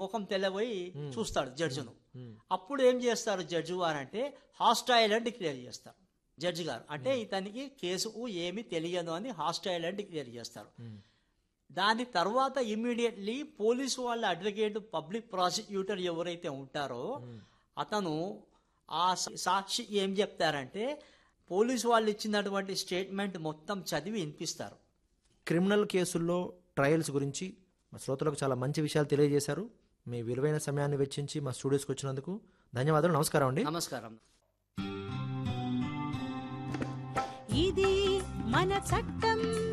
ముఖం తెల్లబోయి చూస్తాడు జడ్జిను. అప్పుడు ఏం చేస్తారు జడ్జి గారు అంటే హాస్టైల్ అని డిక్లేర్ చేస్తారు జడ్జి గారు. అంటే ఇతనికి కేసుకు ఏమి తెలియదు అని హాస్టైల్ అని డిక్లేర్ చేస్తారు. దాని తర్వాత ఇమ్మీడియట్లీ పోలీసు వాళ్ళ అడ్వకేట్ పబ్లిక్ ప్రాసిక్యూటర్ ఎవరైతే ఉంటారో అతను ఆ సాక్షి ఏం చెప్తారంటే పోలీసు వాళ్ళు ఇచ్చినటువంటి స్టేట్మెంట్ మొత్తం చదివి వినిపిస్తారు. క్రిమినల్ కేసుల్లో ట్రయల్స్ గురించి మా శ్రోతలకు చాలా మంచి విషయాలు తెలియజేశారు. మీ విలువైన సమయాన్ని వెచ్చించి మా స్టూడియోస్కి వచ్చినందుకు ధన్యవాదాలు. నమస్కారం అండి. నమస్కారం. ఇది మన చట్టం.